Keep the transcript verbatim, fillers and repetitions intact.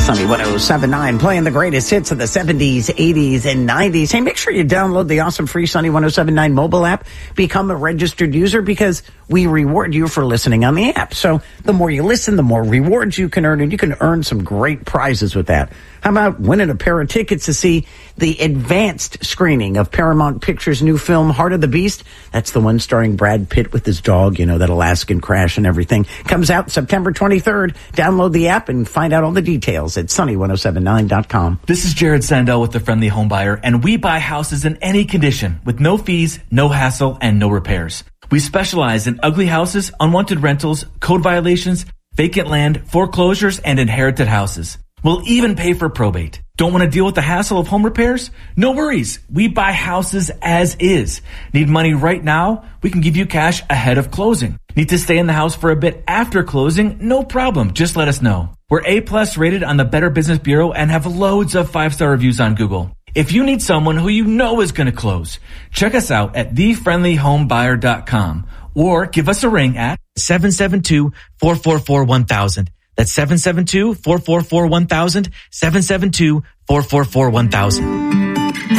Sunny one oh seven point nine, playing the greatest hits of the seventies, eighties, and nineties. Hey, make sure you download the awesome free Sunny one oh seven point nine mobile app. Become a registered user because we reward you for listening on the app. So the more you listen, the more rewards you can earn, and you can earn some great prizes with that. How about winning a pair of tickets to see the advanced screening of Paramount Pictures' new film, Heart of the Beast? That's the one starring Brad Pitt with his dog, you know, that Alaskan crash and everything. Comes out September twenty-third. Download the app and find out all the details at sunny ten seventy-nine dot com. This is Jared Sandell with The Friendly Home Buyer, and we buy houses in any condition with no fees, no hassle, and no repairs. We specialize in ugly houses, unwanted rentals, code violations, vacant land, foreclosures, and inherited houses. We'll even pay for probate. Don't want to deal with the hassle of home repairs? No worries. We buy houses as is. Need money right now? We can give you cash ahead of closing. Need to stay in the house for a bit after closing? No problem. Just let us know. We're A-plus rated on the Better Business Bureau and have loads of five-star reviews on Google. If you need someone who you know is going to close, check us out at the friendly home buyer dot com or give us a ring at seven seven two, four four four, one thousand. That's seven seven two, four four four, one thousand, seven seven two, four four four, one thousand.